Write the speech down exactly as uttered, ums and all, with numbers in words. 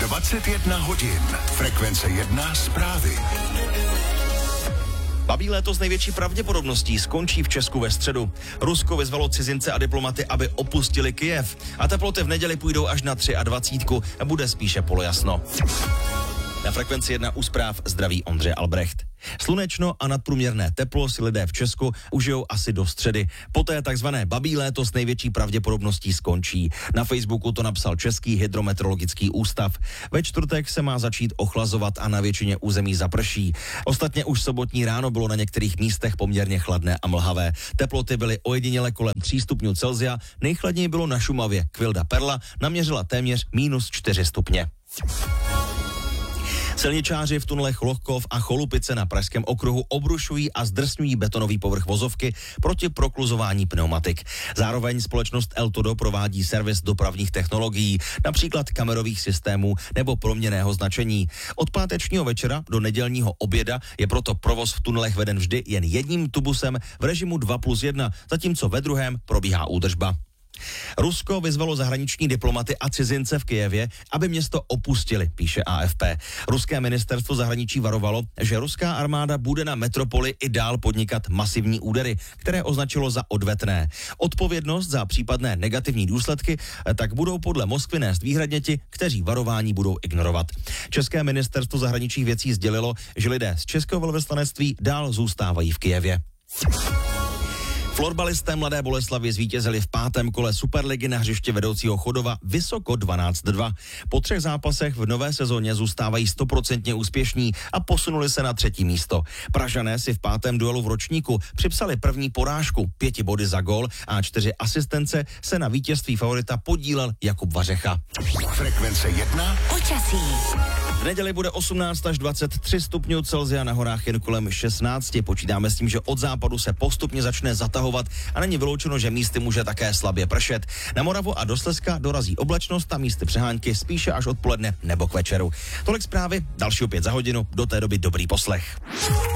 dvacet jedna hodin. Frekvence jedna zprávy. Babí léto s největší pravděpodobností skončí v Česku ve středu. Rusko vyzvalo cizince a diplomaty, aby opustili Kyjev. A teploty v neděli půjdou až na dvacet tři a bude spíše polojasno. Na Frekvenci jedna u zpráv zdraví Ondřej Albrecht. Slunečno a nadprůměrné teplo si lidé v Česku užijou asi do středy. Poté takzvané babí léto s největší pravděpodobností skončí. Na Facebooku to napsal Český hydrometeorologický ústav. Ve čtvrtek se má začít ochlazovat a na většině území zaprší. Ostatně už sobotní ráno bylo na některých místech poměrně chladné a mlhavé. Teploty byly ojediněle kolem tří stupňů Celsia, nejchladněji bylo na Šumavě. Kvilda Perla naměřila téměř minus čtyři stupně. Silničáři v tunelech Lohkov a Cholupice na Pražském okruhu obrušují a zdrsňují betonový povrch vozovky proti prokluzování pneumatik. Zároveň společnost Eltodo provádí servis dopravních technologií, například kamerových systémů nebo proměnného značení. Od pátečního večera do nedělního oběda je proto provoz v tunelech veden vždy jen jedním tubusem v režimu dva plus jedna, zatímco ve druhém probíhá údržba. Rusko vyzvalo zahraniční diplomaty a cizince v Kyjevě, aby město opustili, píše A F P. Ruské ministerstvo zahraničí varovalo, že ruská armáda bude na metropoli i dál podnikat masivní údery, které označilo za odvetné. Odpovědnost za případné negativní důsledky tak budou podle Moskvy nést výhradně ti, kteří varování budou ignorovat. České ministerstvo zahraničních věcí sdělilo, že lidé z českého velvyslanectví dál zůstávají v Kyjevě. Florbalisté Mladé Boleslavi zvítězili v pátém kole Superligy na hřiště vedoucího Chodova vysoko dvanáct dva. Po třech zápasech v nové sezóně zůstávají stoprocentně úspěšní a posunuli se na třetí místo. Pražané si v pátém duelu v ročníku připsali první porážku, pěti body za gól a čtyři asistence se na vítězství favorita podílel Jakub Vařecha. Frekvence jedna. Počasí. V neděli bude osmnáct až dvacet tři stupňů Celsia, na horách jen kolem šestnáct. Počítáme s tím, že od západu se postupně začne zatahovat a není vyloučeno, že místy může také slabě pršet. Na Moravu a do Slezska dorazí oblačnost a místy přehánky spíše až odpoledne nebo k večeru. Tolik zprávy, další opět za hodinu, do té doby dobrý poslech.